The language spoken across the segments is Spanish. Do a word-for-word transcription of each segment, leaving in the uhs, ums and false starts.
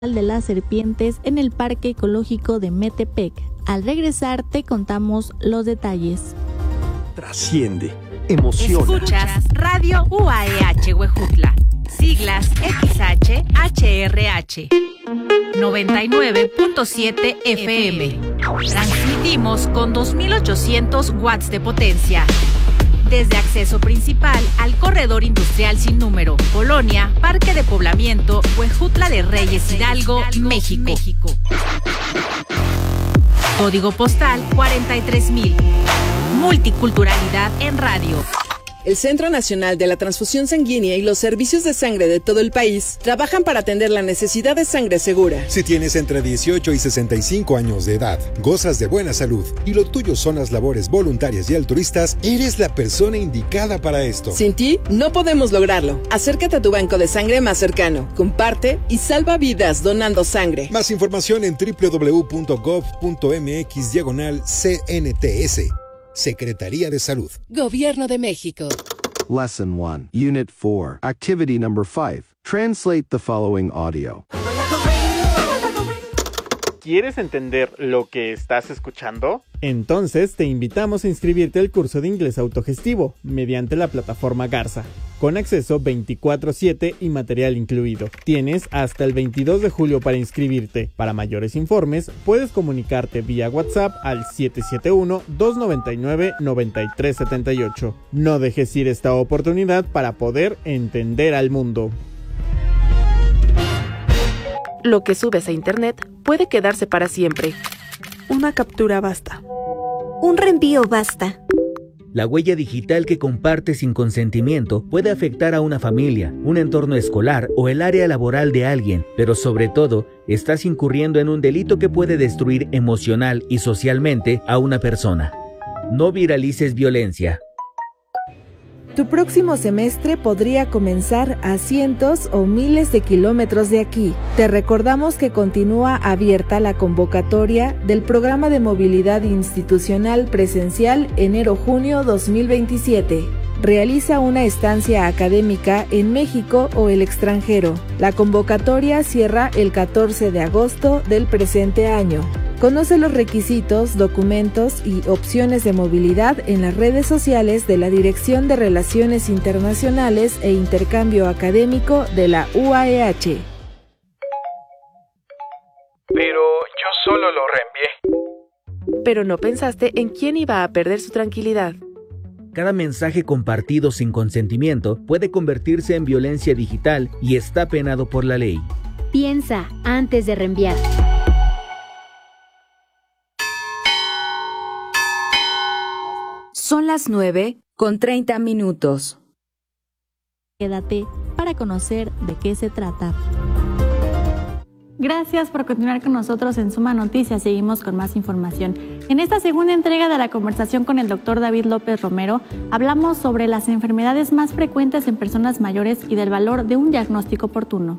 de las serpientes en el Parque Ecológico de Metepec. Al regresar te contamos los detalles. Trasciende, emociona. Escuchas Radio U A E H Huejutla, siglas X H H R H, noventa y nueve punto siete F M. Transmitimos con dos mil ochocientos watts de potencia. Desde acceso principal al corredor industrial sin número, Colonia, Parque de Poblamiento, Huejutla de Reyes, Hidalgo, México. México. Código postal cuarenta y tres mil. Multiculturalidad en radio. El Centro Nacional de la Transfusión Sanguínea y los servicios de sangre de todo el país trabajan para atender la necesidad de sangre segura. Si tienes entre dieciocho y sesenta y cinco años de edad, gozas de buena salud y lo tuyo son las labores voluntarias y altruistas, eres la persona indicada para esto. Sin ti, no podemos lograrlo. Acércate a tu banco de sangre más cercano, comparte y salva vidas donando sangre. Más información en doble u doble u doble u punto gov punto eme equis diagonal C N T S. Secretaría de Salud. Gobierno de México. Lesson one, Unit four, Activity number five. Translate the following audio. ¿Quieres entender lo que estás escuchando? Entonces te invitamos a inscribirte al curso de inglés autogestivo mediante la plataforma Garza, con acceso veinticuatro siete y material incluido. Tienes hasta el veintidós de julio para inscribirte. Para mayores informes, puedes comunicarte vía WhatsApp al siete siete uno, dos nueve nueve, nueve tres siete ocho. No dejes ir esta oportunidad para poder entender al mundo. Lo que subes a internet puede quedarse para siempre. Una captura basta. Un reenvío basta. La huella digital que compartes sin consentimiento puede afectar a una familia, un entorno escolar o el área laboral de alguien, pero sobre todo, estás incurriendo en un delito que puede destruir emocional y socialmente a una persona. No viralices violencia. Tu próximo semestre podría comenzar a cientos o miles de kilómetros de aquí. Te recordamos que continúa abierta la convocatoria del Programa de Movilidad Institucional Presencial enero-junio dos mil veintisiete. Realiza una estancia académica en México o el extranjero. La convocatoria cierra el catorce de agosto del presente año. Conoce los requisitos, documentos y opciones de movilidad en las redes sociales de la Dirección de Relaciones Internacionales e Intercambio Académico de la U A E H. Pero yo solo lo reenvié. Pero no pensaste en quién iba a perder su tranquilidad. Cada mensaje compartido sin consentimiento puede convertirse en violencia digital y está penado por la ley. Piensa antes de reenviar. Son las nueve con treinta minutos. Quédate para conocer de qué se trata. Gracias por continuar con nosotros en Suma Noticias. Seguimos con más información. En esta segunda entrega de la conversación con el doctor David López Romero, hablamos sobre las enfermedades más frecuentes en personas mayores y del valor de un diagnóstico oportuno.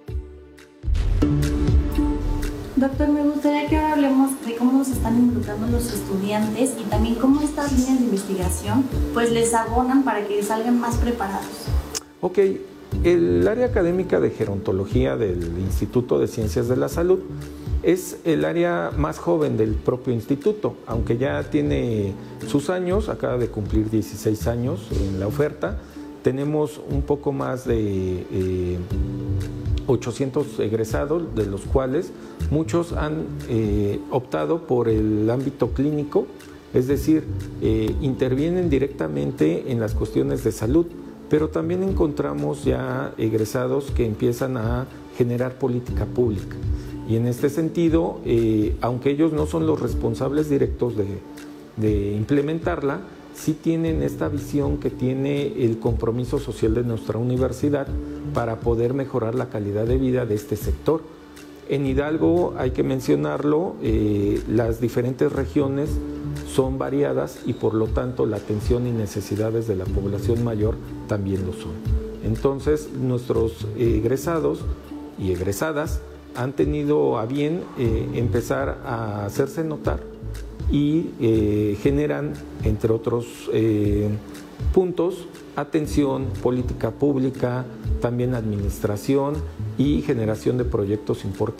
Doctor, me gustaría que ahora hablemos de cómo se están involucrando los estudiantes y también cómo estas líneas de investigación pues les abonan para que salgan más preparados. Ok, el área académica de gerontología del Instituto de Ciencias de la Salud es el área más joven del propio instituto, aunque ya tiene sus años, acaba de cumplir dieciséis años en la oferta. Tenemos un poco más de eh, ochocientos egresados, de los cuales muchos han eh, optado por el ámbito clínico, es decir, eh, intervienen directamente en las cuestiones de salud, pero también encontramos ya egresados que empiezan a generar política pública. Y en este sentido, eh, aunque ellos no son los responsables directos de, de implementarla, sí tienen esta visión que tiene el compromiso social de nuestra universidad para poder mejorar la calidad de vida de este sector. En Hidalgo, hay que mencionarlo, eh, las diferentes regiones son variadas y por lo tanto la atención y necesidades de la población mayor también lo son. Entonces, nuestros egresados y egresadas han tenido a bien eh, empezar a hacerse notar y eh, generan, entre otros eh, puntos: atención, política pública, también administración y generación de proyectos importantes.